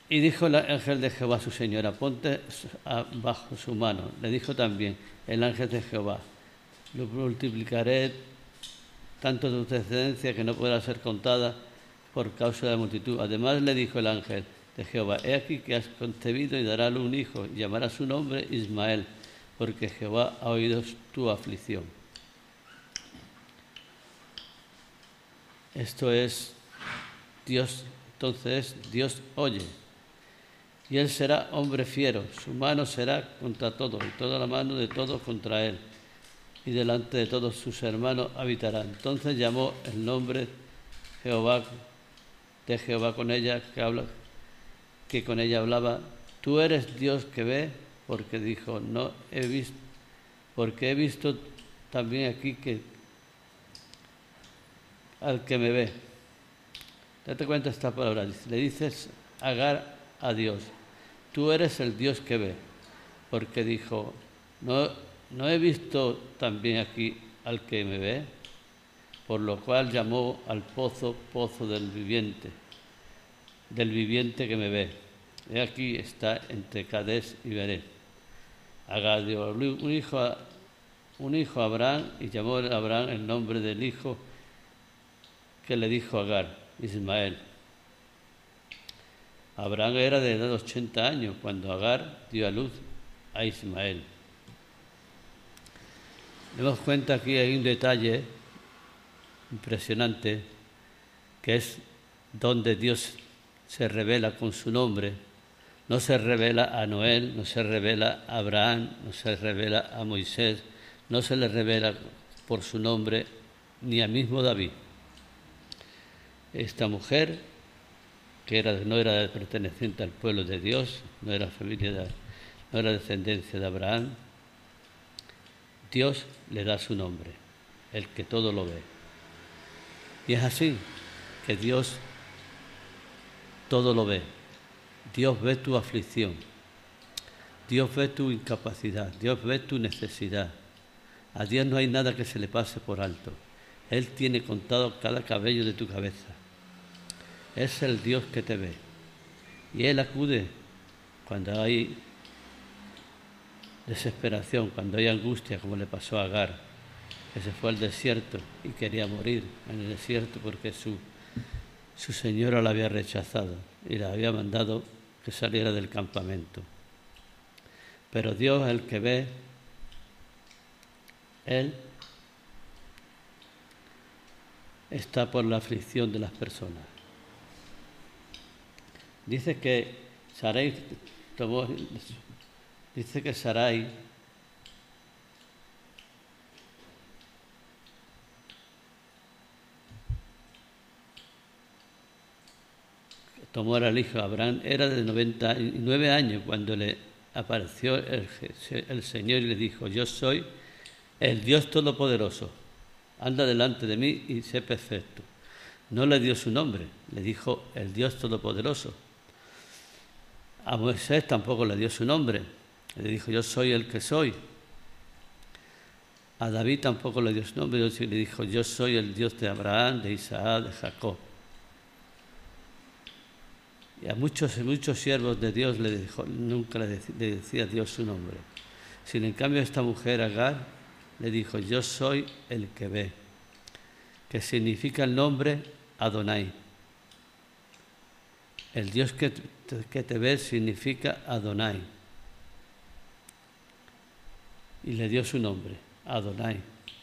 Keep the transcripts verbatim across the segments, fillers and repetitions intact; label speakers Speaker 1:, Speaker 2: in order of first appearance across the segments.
Speaker 1: Y dijo el ángel de Jehová a su señora, ponte bajo su mano. Le dijo también el ángel de Jehová, lo multiplicaré tanto tu descendencia que no podrá ser contada por causa de la multitud. Además le dijo el ángel de Jehová, he aquí que has concebido y darás un hijo, y llamará su nombre Ismael, porque Jehová ha oído tu aflicción. Esto es Dios, entonces Dios oye. Y él será hombre fiero, su mano será contra todos, y toda la mano de todos contra él, y delante de todos sus hermanos habitará. Entonces llamó el nombre Jehová de Jehová con ella, que, habla, que con ella hablaba, tú eres Dios que ve, porque dijo, no he visto, porque he visto también aquí que al que me ve. Date cuenta esta palabra, le dices Agar a Dios, tú eres el Dios que ve, porque dijo, no, no he visto también aquí al que me ve, por lo cual llamó al pozo, pozo del viviente, del viviente que me ve. He aquí está entre Cades y Beré. Agar dio un hijo, a, un hijo a Abraham, y llamó a Abraham el nombre del hijo que le dijo Agar, Ismael. Abraham era de edad de ochenta años cuando Agar dio a luz a Ismael. Demos cuenta aquí hay un detalle impresionante, que es donde Dios se revela con su nombre. No se revela a Noé, no se revela a Abraham, no se revela a Moisés, no se le revela por su nombre ni a mismo David. Esta mujer, que era, no era perteneciente al pueblo de Dios, no era familia de, no era descendencia de Abraham, Dios le da su nombre, el que todo lo ve. Y es así, que Dios todo lo ve. Dios ve tu aflicción, Dios ve tu incapacidad, Dios ve tu necesidad. A Dios no hay nada que se le pase por alto. Él tiene contado cada cabello de tu cabeza. Es el Dios que te ve. Y Él acude cuando hay desesperación, cuando hay angustia, como le pasó a Agar, que se fue al desierto y quería morir en el desierto porque su, su señora la había rechazado y la había mandado que saliera del campamento. Pero Dios, el que ve, Él está por la aflicción de las personas. Dice que Sarai tomó, dice que Sarai tomó al hijo Abraham, era de noventa y nueve años cuando le apareció el, el Señor y le dijo, yo soy el Dios Todopoderoso, anda delante de mí y sé perfecto. No le dio su nombre, le dijo el Dios Todopoderoso. A Moisés tampoco le dio su nombre, le dijo yo soy el que soy. A David tampoco le dio su nombre, le dijo yo soy el Dios de Abraham, de Isaac, de Jacob. Y a muchos muchos siervos de Dios le dijo, nunca le, dec- le decía Dios su nombre. Sin en cambio esta mujer, Agar, le dijo, yo soy el que ve, que significa el nombre Adonai. El Dios que te, que te ve significa Adonai. Y le dio su nombre, Adonai.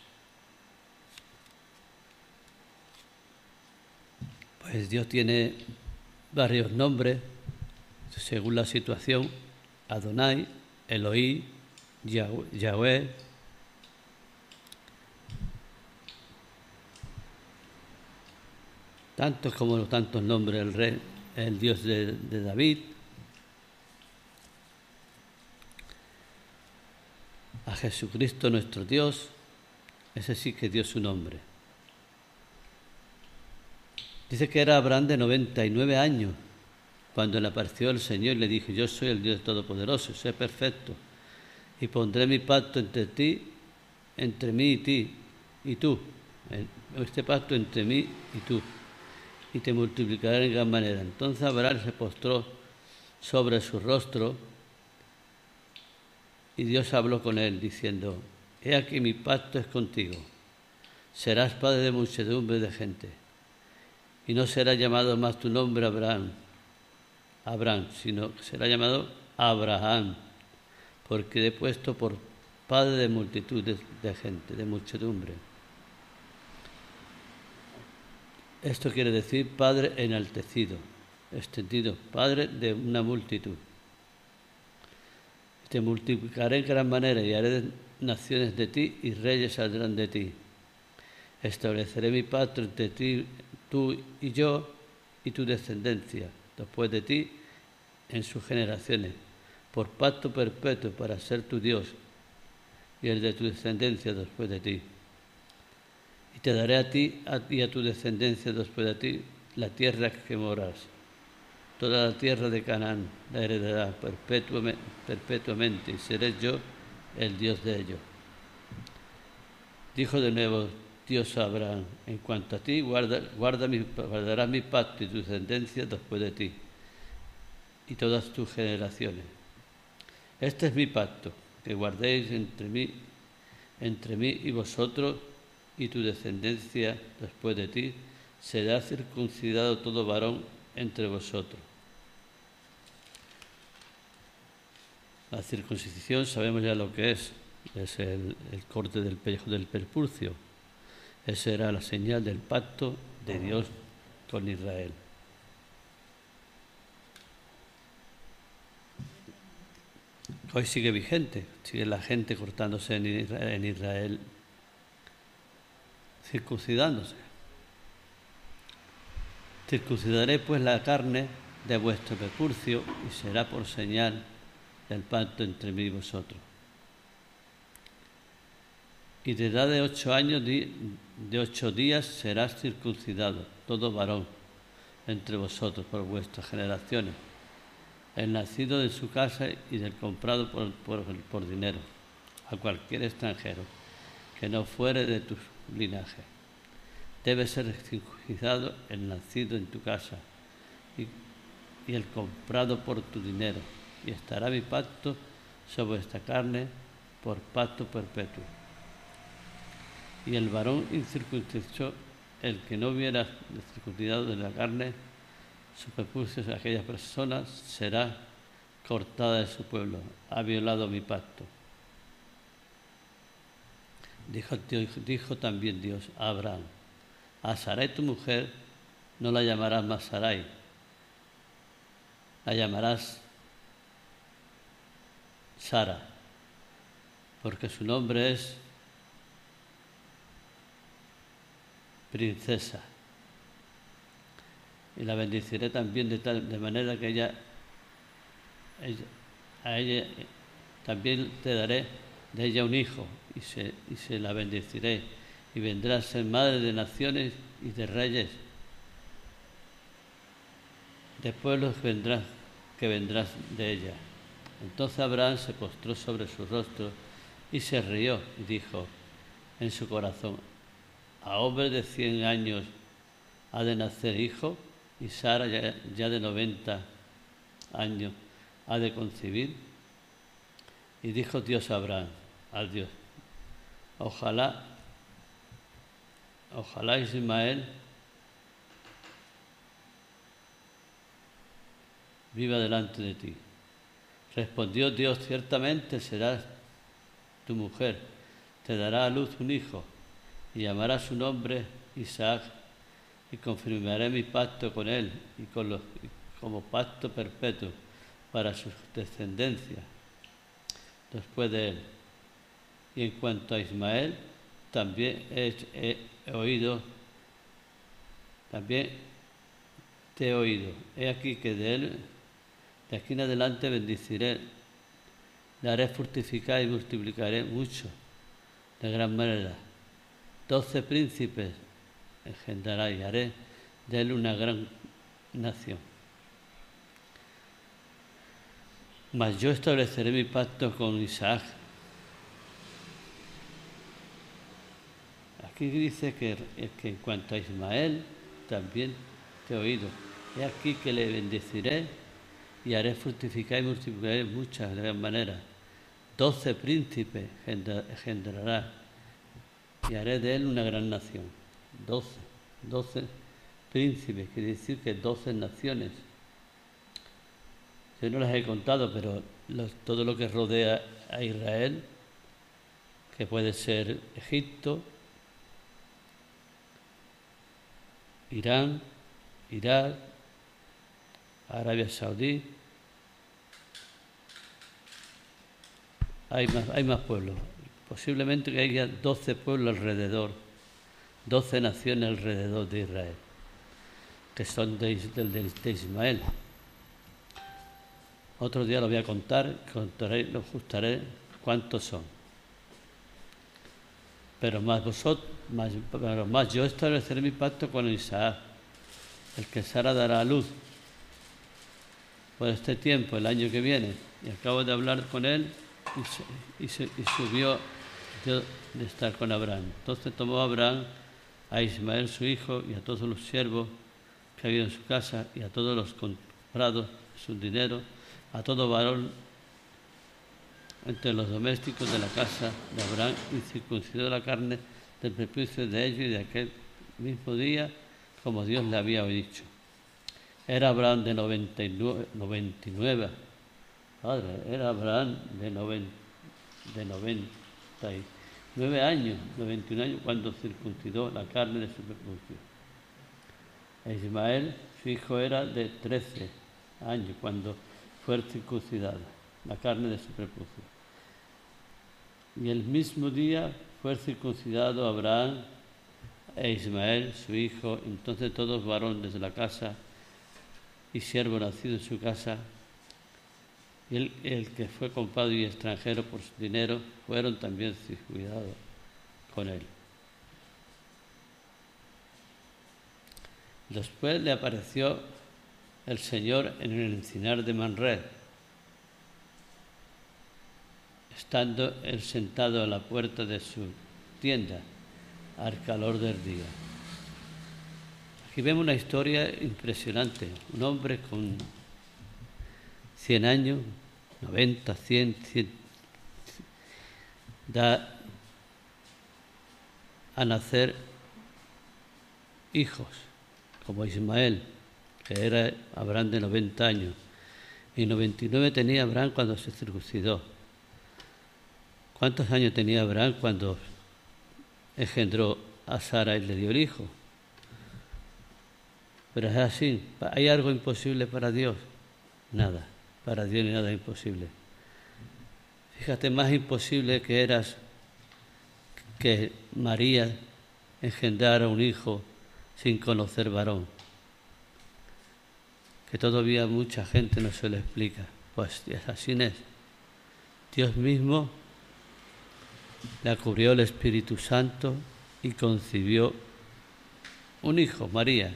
Speaker 1: Pues Dios tiene varios nombres según la situación: Adonai, Elohim, Yahweh. Tantos como los tantos nombres del rey, el Dios de, de David. A Jesucristo nuestro Dios, ese sí que dio su nombre. Dice que era Abraham de noventa y nueve años cuando le apareció el Señor y le dijo, yo soy el Dios Todopoderoso, sé perfecto, y pondré mi pacto entre ti, entre mí y ti, y tú, este pacto entre mí y tú, y te multiplicaré en gran manera. Entonces Abraham se postró sobre su rostro, y Dios habló con él, diciendo: He aquí mi pacto es contigo. Serás padre de muchedumbre de gente, y no será llamado más tu nombre Abraham, Abraham, sino que será llamado Abraham, porque he puesto por padre de multitudes de gente, de muchedumbre. Esto quiere decir padre enaltecido, extendido, padre de una multitud. Te multiplicaré en gran manera y haré naciones de ti y reyes saldrán de ti. Estableceré mi pacto entre ti, tú y yo y tu descendencia, después de ti, en sus generaciones, por pacto perpetuo para ser tu Dios y el de tu descendencia después de ti. Y te daré a ti y a tu descendencia después de ti la tierra que moras. Toda la tierra de Canaán la heredará perpetuamente y seré yo el Dios de ellos. Dijo de nuevo Dios a Abraham: En cuanto a ti, guarda, guarda mi, guardarás mi pacto y tu descendencia después de ti y todas tus generaciones. Este es mi pacto, que guardéis entre mí, entre mí y vosotros y tu descendencia después de ti. Será circuncidado todo varón entre vosotros. La circuncisión sabemos ya lo que es, es el, el corte del pellejo del perpulcio. Esa era la señal del pacto de Dios con Israel. Hoy sigue vigente, sigue la gente cortándose en Israel, en Israel circuncidándose. Circuncidaré pues la carne de vuestro perpulcio y será por señal del pacto entre mí y vosotros. Y de edad de ocho años, de ocho días serás circuncidado, todo varón entre vosotros por vuestras generaciones, el nacido de su casa y del comprado por, por, por dinero, a cualquier extranjero que no fuere de tu linaje. Debe ser circuncidado el nacido en tu casa y, y el comprado por tu dinero, y estará mi pacto sobre esta carne por pacto perpetuo. Y el varón incircunciso, el que no hubiera circuncidado de la carne, su perpulcio de aquellas personas será cortada de su pueblo. Ha violado mi pacto. Dijo, dijo también Dios a Abraham: A Sarai tu mujer no la llamarás más Sarai, la llamarás Sara, porque su nombre es princesa. Y la bendeciré también de tal de manera que ella, ella a ella también te daré de ella un hijo y se, y se la bendeciré, y vendrá a ser madre de naciones y de reyes, de pueblos vendrás, que vendrás de ella. Entonces Abraham se postró sobre su rostro y se rió y dijo en su corazón: a hombre de cien años ha de nacer hijo, y Sara ya, ya de noventa años ha de concebir. Y dijo Dios a Abraham, a Dios: ojalá, ojalá Ismael viva delante de ti. Respondió Dios: ciertamente serás tu mujer, te dará a luz un hijo, y llamará su nombre Isaac, y confirmaré mi pacto con él y con los, y como pacto perpetuo para su descendencia después de él. Y en cuanto a Ismael, también he, he, he oído, también te he oído. He aquí que de él, de aquí en adelante bendeciré, le haré fructificar y multiplicaré mucho, de gran manera. Doce príncipes engendrará y haré de él una gran nación. Mas yo estableceré mi pacto con Isaac. Aquí dice que, que en cuanto a Ismael, también te he oído. He aquí que le bendeciré y haré fructificar y multiplicar muchas de gran manera. Doce príncipes engendrará y haré de él una gran nación. Doce, doce príncipes, quiere decir que doce naciones. Yo no las he contado, pero los, todo lo que rodea a Israel, que puede ser Egipto, Irán, Irak, Arabia Saudí. Hay más, hay más pueblos. Posiblemente que haya doce pueblos alrededor, doce naciones alrededor de Israel, que son de, de, de Ismael. Otro día lo voy a contar, contaré, lo ajustaré cuántos son. Pero más vosotros, más, pero más yo estableceré mi pacto con Isaac, el que Sara dará a luz por este tiempo, el año que viene. Y acabo de hablar con él y, se, y, se, y subió de, de estar con Abraham. Entonces tomó Abraham a Ismael su hijo y a todos los siervos que había en su casa y a todos los comprados, su dinero, a todo varón entre los domésticos de la casa de Abraham y circuncidó la carne del prepucio de ellos y de aquel mismo día, como Dios le había dicho. Era Abraham de noventa y nueve, padre, era Abraham de, noven, de noventa y nueve años, noventa y uno años, cuando circuncidó la carne de su prepucio. E Ismael, su hijo, era de trece años, cuando fue circuncidada la carne de su prepucio. Y el mismo día fue circuncidado Abraham e Ismael, su hijo. Entonces todos varones de la casa y siervo nacido en su casa, y el, el que fue comprado y extranjero por su dinero, fueron también circuncidados con él. Después le apareció el Señor en el encinar de Manré, estando él sentado a la puerta de su tienda, al calor del día. Aquí vemos una historia impresionante. Un hombre con cien años, noventa, cien, cien, da a nacer hijos, como Ismael, que era Abraham de noventa años. Y noventa y nueve tenía Abraham cuando se circuncidó. ¿Cuántos años tenía Abraham cuando engendró a Sara y le dio el hijo? Pero es así. ¿Hay algo imposible para Dios? Nada. Para Dios ni nada es imposible. Fíjate, más imposible que eras que María engendrara un hijo sin conocer varón. Que todavía mucha gente no se lo explica. Pues así es. Dios mismo la cubrió el Espíritu Santo y concibió un hijo, María,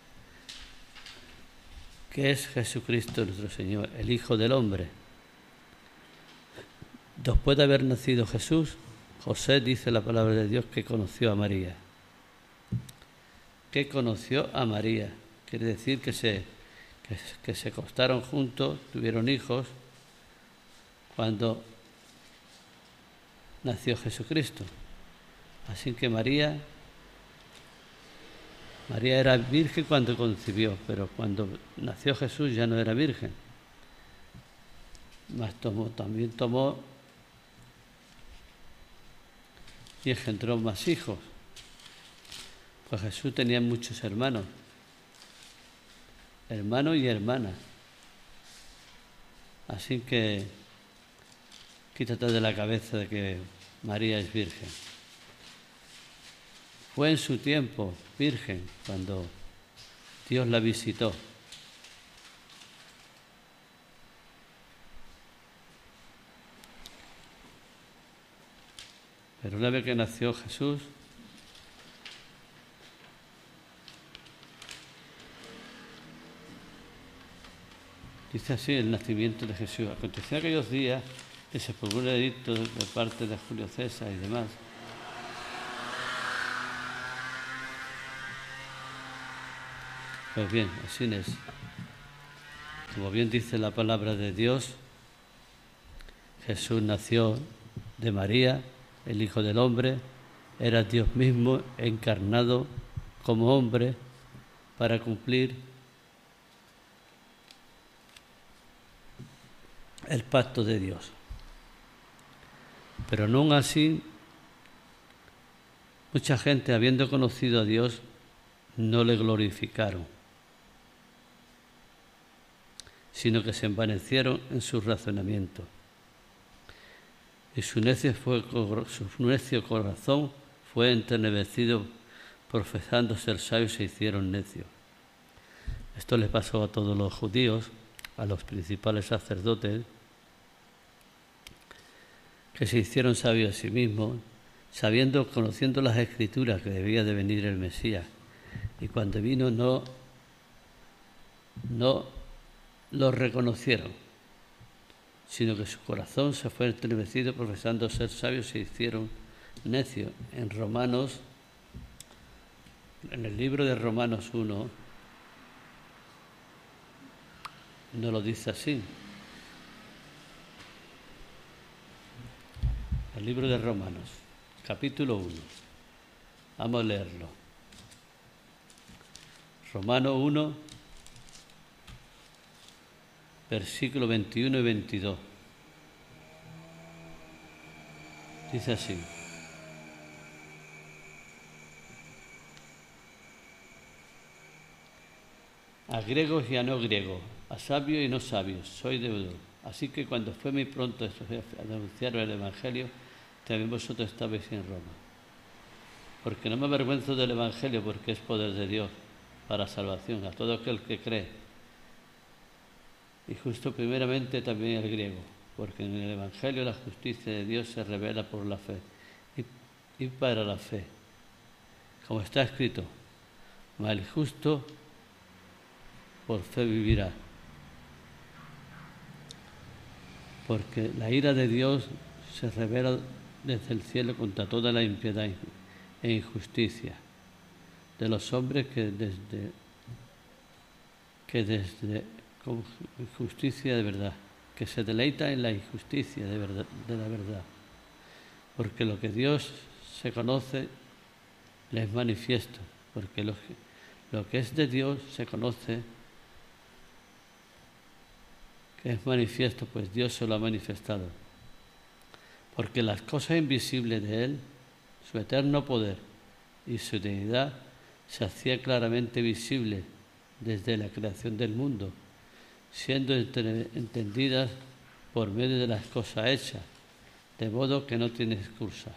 Speaker 1: que es Jesucristo nuestro Señor, el Hijo del Hombre. Después de haber nacido Jesús, José, dice la palabra de Dios, que conoció a María. Que conoció a María. Quiere decir que se, que, que se acostaron juntos, tuvieron hijos, cuando nació Jesucristo. Así que María, María era virgen cuando concibió, pero cuando nació Jesús ya no era virgen. Mas tomó, también tomó y engendró más hijos. Pues Jesús tenía muchos hermanos, hermanos y hermanas. Así que quítate de la cabeza de que María es virgen. Fue en su tiempo virgen cuando Dios la visitó. Pero una vez que nació Jesús, dice así el nacimiento de Jesús. Aconteció aquellos días que se publicó un edicto de parte de Julio César y demás. Pues bien, así es. Como bien dice la palabra de Dios, Jesús nació de María, el Hijo del Hombre, era Dios mismo encarnado como hombre para cumplir el pacto de Dios. Pero no aún así, mucha gente, habiendo conocido a Dios, no le glorificaron, sino que se envanecieron en su razonamiento. Y su necio, fue, su necio corazón fue entenebrecido, profesando ser sabios, se hicieron necios. Esto le pasó a todos los judíos, a los principales sacerdotes, que se hicieron sabios a sí mismos, sabiendo, conociendo las Escrituras, que debía de venir el Mesías. Y cuando vino no, no lo reconocieron, sino que su corazón se fue entenebrecido, profesando ser sabios, se hicieron necios. En Romanos, en el libro de Romanos uno, no lo dice así. El libro de Romanos, capítulo uno. Vamos a leerlo. Romanos uno, versículos veintiuno y veintidós. Dice así: a griegos y a no griegos, a sabios y no sabios, soy deudor. Así que cuando fue muy pronto a denunciar el Evangelio, también vosotros estabais en Roma. Porque no me avergüenzo del Evangelio, porque es poder de Dios para salvación a todo aquel que cree. Y justo primeramente también el griego, porque en el Evangelio la justicia de Dios se revela por la fe y, y para la fe. Como está escrito, mas el justo por fe vivirá. Porque la ira de Dios se revela desde el cielo contra toda la impiedad e injusticia de los hombres que desde que desde con justicia de verdad, que se deleita en la injusticia de, verdad, de la verdad. Porque lo que Dios se conoce le es manifiesto, porque lo que, lo que es de Dios se conoce, que es manifiesto, pues Dios se lo ha manifestado. Porque las cosas invisibles de Él, su eterno poder y su divinidad, se hacía claramente visible desde la creación del mundo, siendo entendidas por medio de las cosas hechas, de modo que no tiene excusa.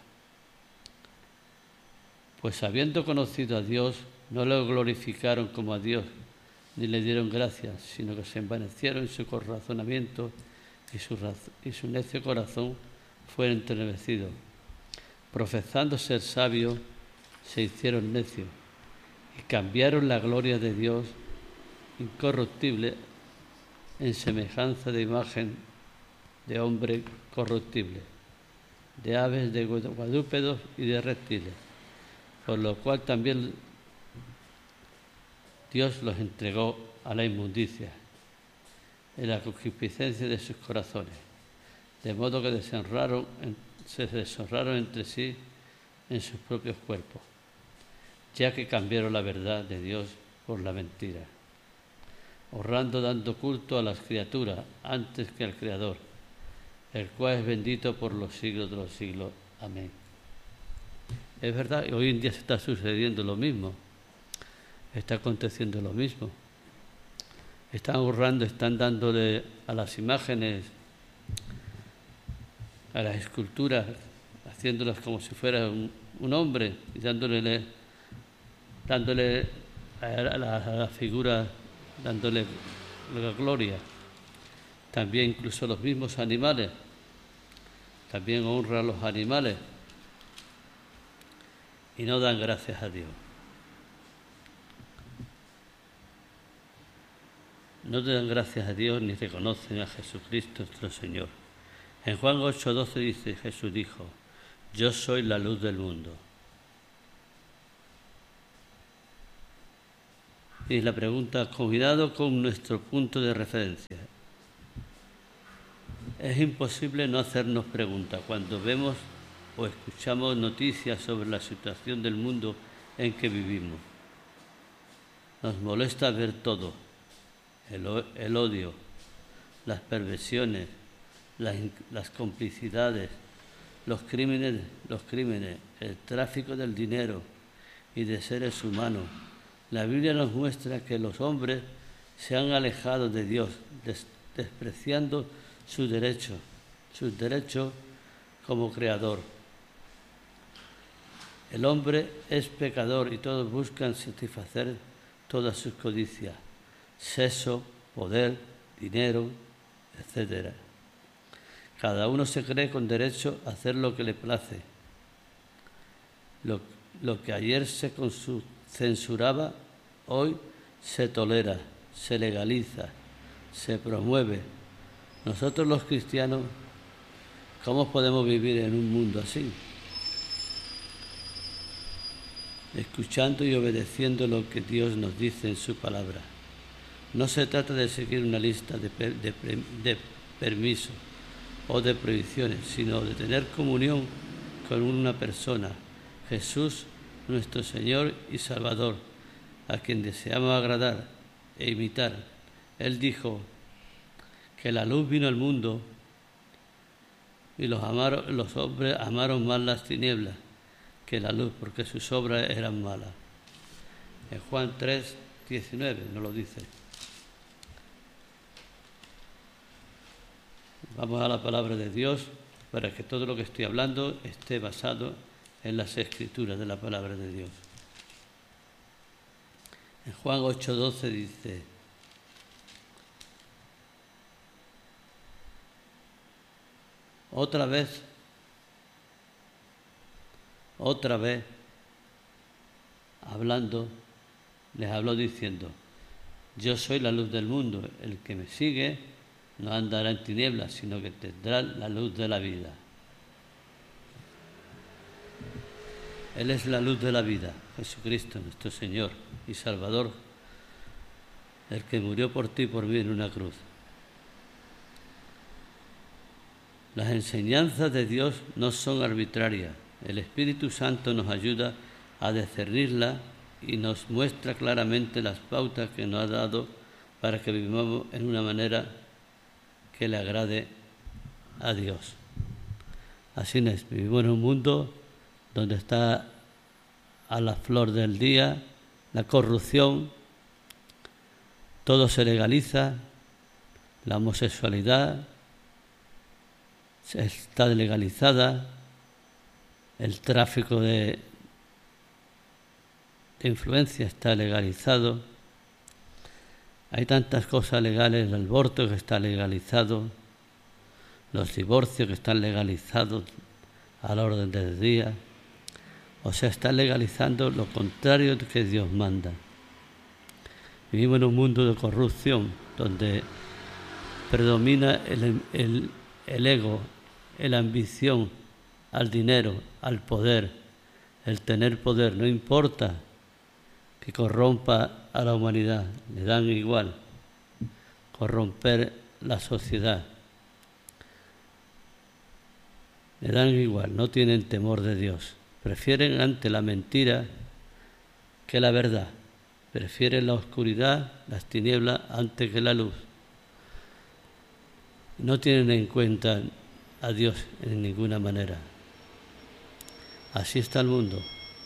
Speaker 1: Pues habiendo conocido a Dios, no lo glorificaron como a Dios, ni le dieron gracias, sino que se envanecieron en su razonamiento y su, y su necio corazón fue entenebrecido. Profesando ser sabios, se hicieron necios y cambiaron la gloria de Dios incorruptible en semejanza de imagen de hombre corruptible, de aves, de cuadrúpedos y de reptiles, por lo cual también Dios los entregó a la inmundicia, en la concupiscencia de sus corazones, de modo que deshonraron, se deshonraron entre sí en sus propios cuerpos, ya que cambiaron la verdad de Dios por la mentira, honrando dando culto a las criaturas antes que al Creador, el cual es bendito por los siglos de los siglos. Amén. Es verdad, hoy en día se está sucediendo lo mismo, está aconteciendo lo mismo. Están honrando, están dándole a las imágenes, a las esculturas, haciéndolas como si fuera un, un hombre y dándole, dándole a la, a la figura, dándole la gloria. También incluso los mismos animales, también honran a los animales y no dan gracias a Dios. No dan gracias a Dios ni reconocen a Jesucristo nuestro Señor. En Juan ocho doce dice, Jesús dijo, yo soy la luz del mundo. Y la pregunta, cuidado con nuestro punto de referencia. Es imposible no hacernos preguntas cuando vemos o escuchamos noticias sobre la situación del mundo en que vivimos. Nos molesta ver todo, el, el odio, las perversiones, las, las complicidades, los crímenes, los crímenes, el tráfico del dinero y de seres humanos. La Biblia nos muestra que los hombres se han alejado de Dios, des, despreciando sus derechos, sus derechos como creador. El hombre es pecador y todos buscan satisfacer todas sus codicias, sexo, poder, dinero, etcétera. Cada uno se cree con derecho a hacer lo que le place. Lo, lo que ayer se censuraba, hoy se tolera, se legaliza, se promueve. Nosotros los cristianos, ¿cómo podemos vivir en un mundo así? Escuchando y obedeciendo lo que Dios nos dice en su palabra. No se trata de seguir una lista de, per, de, de permisos o de prohibiciones, sino de tener comunión con una persona, Jesús, nuestro Señor y Salvador, a quien deseamos agradar e imitar. Él dijo que la luz vino al mundo y los, amaron, los hombres amaron más las tinieblas que la luz, porque sus obras eran malas. En Juan tres, diecinueve nos lo dice. Vamos a la palabra de Dios para que todo lo que estoy hablando esté basado en las escrituras de la palabra de Dios. En Juan ocho, doce dice: otra vez, otra vez, hablando, les habló diciendo: yo soy la luz del mundo, el que me sigue no andará en tinieblas, sino que tendrá la luz de la vida. Él es la luz de la vida, Jesucristo, nuestro Señor y Salvador, el que murió por ti y por mí en una cruz. Las enseñanzas de Dios no son arbitrarias. El Espíritu Santo nos ayuda a discernirlas y nos muestra claramente las pautas que nos ha dado para que vivamos en una manera que le agrade a Dios. Así es, vivimos en un mundo donde está a la flor del día la corrupción, todo se legaliza, la homosexualidad está legalizada, el tráfico de, de influencia está legalizado, hay tantas cosas legales, el aborto que está legalizado, los divorcios que están legalizados a la orden del día. O sea, está legalizando lo contrario de que Dios manda. Vivimos en un mundo de corrupción donde predomina el, el, el ego, la ambición al dinero, al poder, el tener poder. No importa que corrompa a la humanidad, le dan igual corromper la sociedad. Le dan igual, no tienen temor de Dios. Prefieren ante la mentira que la verdad. Prefieren la oscuridad, las tinieblas, antes que la luz. No tienen en cuenta a Dios en ninguna manera. Así está el mundo.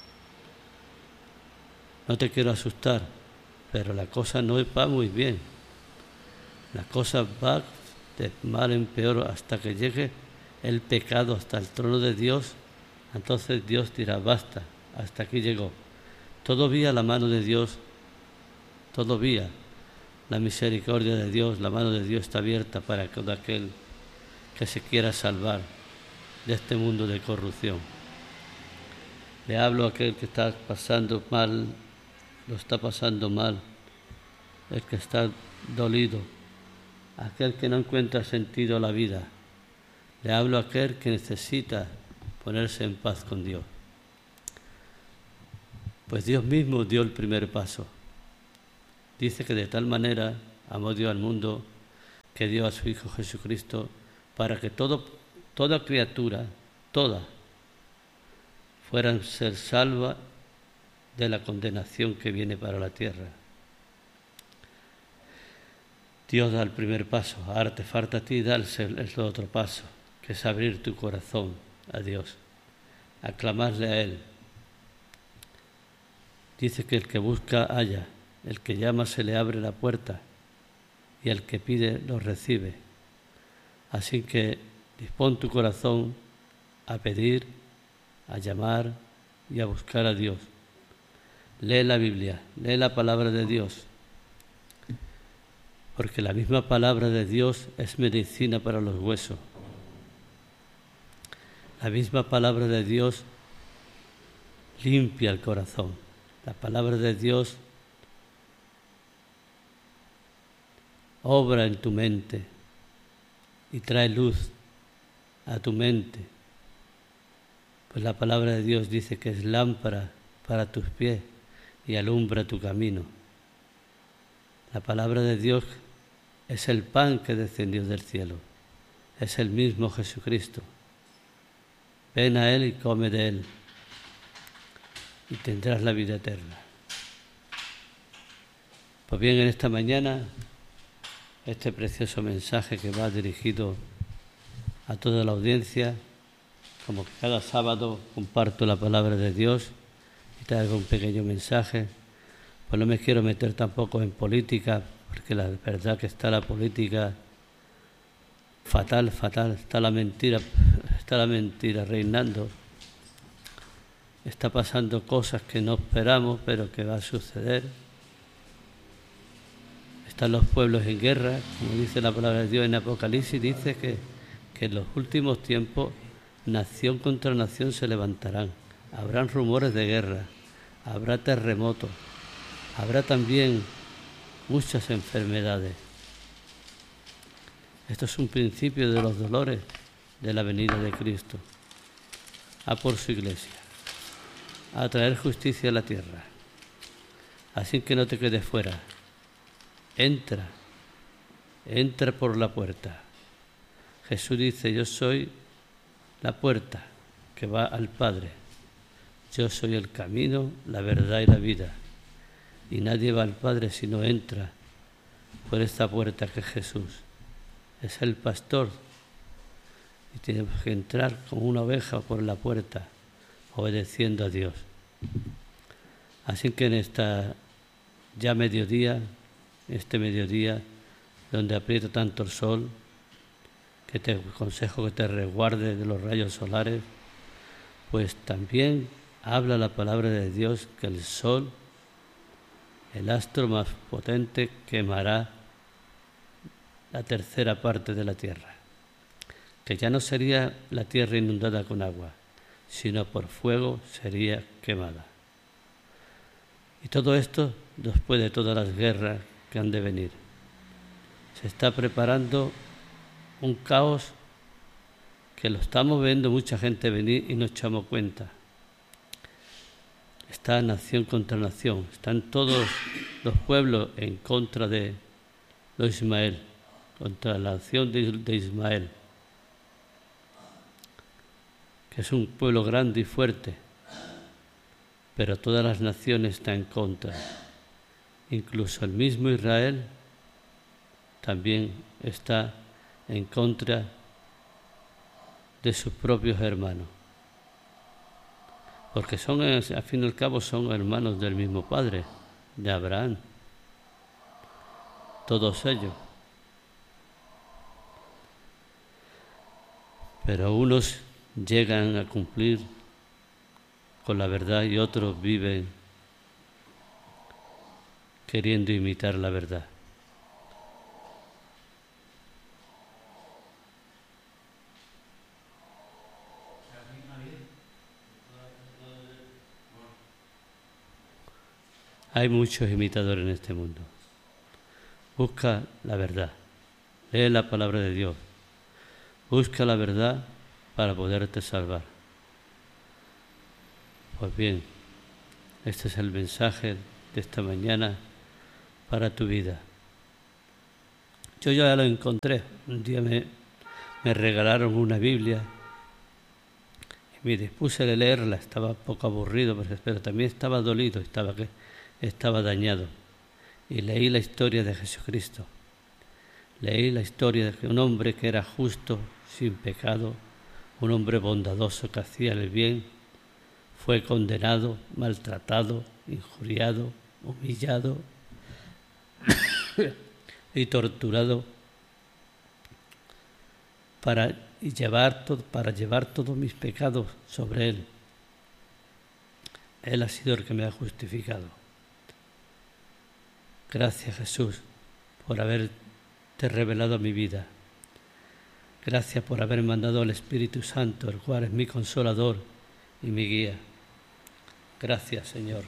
Speaker 1: No te quiero asustar, pero la cosa no va muy bien. La cosa va de mal en peor hasta que llegue el pecado hasta el trono de Dios. Entonces Dios dirá: basta, hasta aquí llegó. Todavía la mano de Dios, todavía la misericordia de Dios, la mano de Dios está abierta para todo aquel que se quiera salvar de este mundo de corrupción. Le hablo a aquel que está pasando mal, lo está pasando mal, el que está dolido, aquel que no encuentra sentido a la vida. Le hablo a aquel que necesita ponerse en paz con Dios. Pues Dios mismo dio el primer paso. Dice que de tal manera amó Dios al mundo que dio a su Hijo Jesucristo para que todo, toda criatura, toda, fueran ser salva de la condenación que viene para la tierra. Dios da el primer paso, ahora te falta a ti dar el otro paso, que es abrir tu corazón a Dios, aclamarle a Él. Dice que el que busca halla, el que llama se le abre la puerta y el que pide lo recibe. Así que dispón tu corazón a pedir, a llamar y a buscar a Dios. Lee la Biblia, lee la palabra de Dios, porque la misma palabra de Dios es medicina para los huesos. La misma palabra de Dios limpia el corazón. La palabra de Dios obra en tu mente y trae luz a tu mente. Pues la palabra de Dios dice que es lámpara para tus pies y alumbra tu camino. La palabra de Dios es el pan que descendió del cielo. Es el mismo Jesucristo. Ven a Él y come de Él y tendrás la vida eterna. Pues bien, en esta mañana, este precioso mensaje que va dirigido a toda la audiencia, como que cada sábado comparto la palabra de Dios y traigo un pequeño mensaje, pues no me quiero meter tampoco en política, porque la verdad que está la política fatal, fatal, está la mentira, está la mentira reinando. Está pasando cosas que no esperamos, pero que va a suceder. Están los pueblos en guerra, como dice la palabra de Dios en Apocalipsis, dice que, que en los últimos tiempos nación contra nación se levantarán. Habrán rumores de guerra, habrá terremotos, habrá también muchas enfermedades. Esto es un principio de los dolores de la venida de Cristo a por su iglesia, a traer justicia a la tierra. Así que no te quedes fuera. Entra, entra por la puerta. Jesús dice, yo soy la puerta que va al Padre. Yo soy el camino, la verdad y la vida. Y nadie va al Padre si no entra por esta puerta que es Jesús. Es el pastor. Y tenemos que entrar como una oveja por la puerta, obedeciendo a Dios. Así que en esta ya mediodía, este mediodía, donde aprieta tanto el sol, que te aconsejo que te resguarde de los rayos solares, pues también habla la palabra de Dios que el sol, el astro más potente, quemará la tercera parte de la tierra, que ya no sería la tierra inundada con agua, sino por fuego sería quemada. Y todo esto después de todas las guerras que han de venir. Se está preparando un caos que lo estamos viendo mucha gente venir y no echamos cuenta. Está nación contra nación, están todos los pueblos en contra de, de Ismael, contra la nación de, de Ismael, que es un pueblo grande y fuerte, pero todas las naciones están en contra. Incluso el mismo Israel también está en contra de sus propios hermanos, porque son, al fin y al cabo, son hermanos del mismo padre, de Abraham, todos ellos. Pero unos llegan a cumplir con la verdad y otros viven queriendo imitar la verdad. Hay muchos imitadores en este mundo. Busca la verdad. Lee la palabra de Dios. Busca la verdad para poderte salvar. Pues bien, este es el mensaje de esta mañana para tu vida. Yo ya lo encontré. Un día me, me regalaron una Biblia y me dispuse a leerla. Estaba un poco aburrido, pero también estaba dolido, estaba, estaba dañado. Y leí la historia de Jesucristo. Leí la historia de un hombre que era justo, sin pecado, un hombre bondadoso que hacía el bien, fue condenado, maltratado, injuriado, humillado y torturado para llevar, todo, para llevar todos mis pecados sobre él. Él ha sido el que me ha justificado. Gracias, Jesús, por haberte revelado mi vida. Gracias por haber mandado al Espíritu Santo, el cual es mi consolador y mi guía. Gracias, Señor.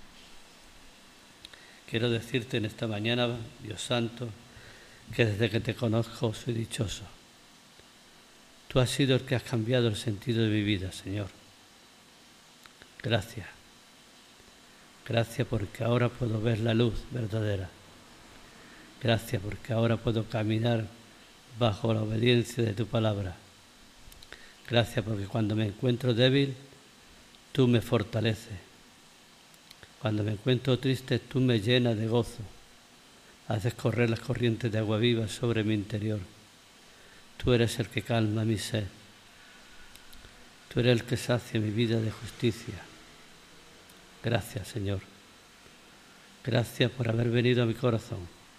Speaker 1: Quiero decirte en esta mañana, Dios Santo, que desde que te conozco soy dichoso. Tú has sido el que has cambiado el sentido de mi vida, Señor. Gracias. Gracias porque ahora puedo ver la luz verdadera. Gracias porque ahora puedo caminar bajo la obediencia de tu palabra. Gracias porque cuando me encuentro débil, tú me fortaleces. Cuando me encuentro triste, tú me llenas de gozo. Haces correr las corrientes de agua viva sobre mi interior. Tú eres el que calma mi sed. Tú eres el que sacia mi vida de justicia. Gracias, Señor. Gracias por haber venido a mi corazón.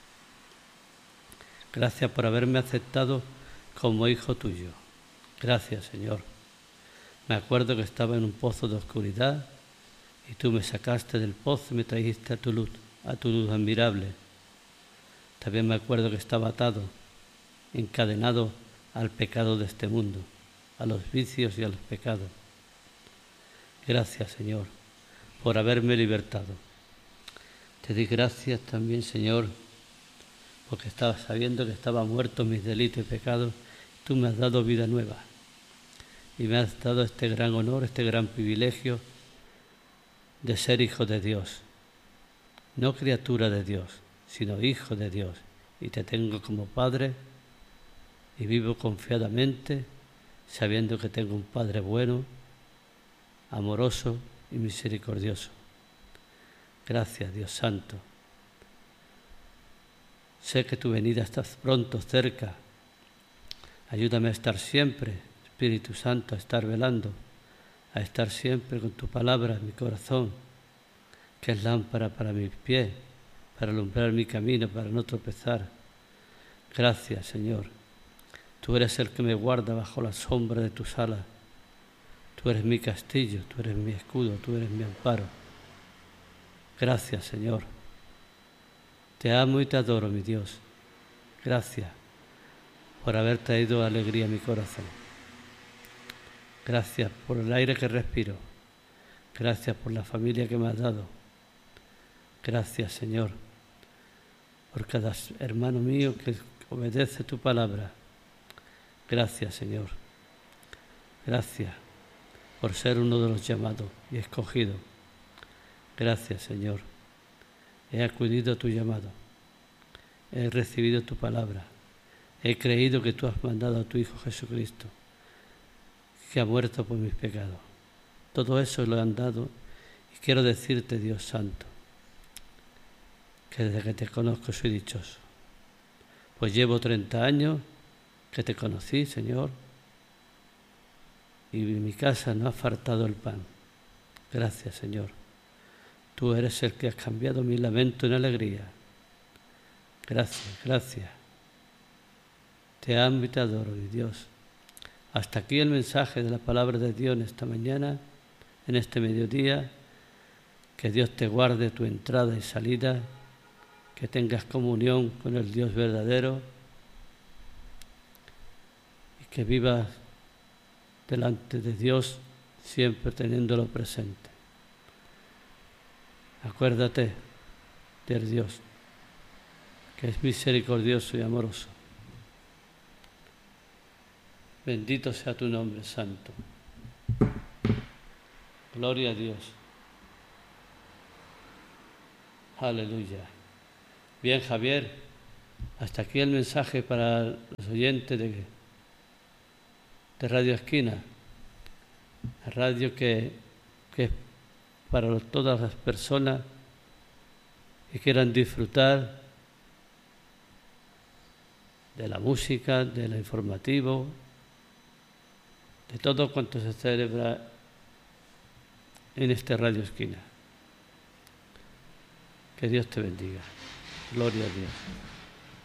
Speaker 1: Gracias por haberme aceptado como hijo tuyo. Gracias, Señor. Me acuerdo que estaba en un pozo de oscuridad y tú me sacaste del pozo y me trajiste a tu luz, a tu luz admirable. También me acuerdo que estaba atado, encadenado al pecado de este mundo, a los vicios y a los pecados. Gracias, Señor, por haberme libertado. Te di gracias también, Señor, porque estaba sabiendo que estaba muerto mis delitos y pecados. Tú me has dado vida nueva y me has dado este gran honor, este gran privilegio de ser hijo de Dios. No criatura de Dios, sino hijo de Dios. Y te tengo como Padre y vivo confiadamente sabiendo que tengo un Padre bueno, amoroso y misericordioso. Gracias, Dios Santo. Sé que tu venida está pronto cerca. Ayúdame a estar siempre, Espíritu Santo, a estar velando, a estar siempre con tu palabra en mi corazón, que es lámpara para mis pies, para alumbrar mi camino, para no tropezar. Gracias, Señor. Tú eres el que me guarda bajo la sombra de tus alas. Tú eres mi castillo, tú eres mi escudo, tú eres mi amparo. Gracias, Señor. Te amo y te adoro, mi Dios. Gracias por haber traído alegría a mi corazón. Gracias por el aire que respiro. Gracias por la familia que me has dado. Gracias, Señor, por cada hermano mío que obedece tu palabra. Gracias, Señor. Gracias por ser uno de los llamados y escogidos. Gracias, Señor. He acudido a tu llamado. He recibido tu palabra. He creído que tú has mandado a tu Hijo Jesucristo, que ha muerto por mis pecados. Todo eso lo han dado y quiero decirte, Dios Santo, que desde que te conozco soy dichoso. Pues llevo treinta años que te conocí, Señor, y en mi casa no ha faltado el pan. Gracias, Señor. Tú eres el que has cambiado mi lamento en alegría. Gracias, gracias. Te amo y te adoro, mi Dios. Hasta aquí el mensaje de la palabra de Dios en esta mañana, en este mediodía. Que Dios te guarde tu entrada y salida, que tengas comunión con el Dios verdadero y que vivas delante de Dios siempre teniéndolo presente. Acuérdate del Dios que es misericordioso y amoroso. Bendito sea tu nombre, Santo. Gloria a Dios. Aleluya. Bien, Javier, hasta aquí el mensaje para los oyentes de, de Radio Esquina, la radio que, que es para los, todas las personas que quieran disfrutar de la música, del informativo, de todo cuanto se celebra en este Radio Esquina. Que Dios te bendiga. Gloria a Dios.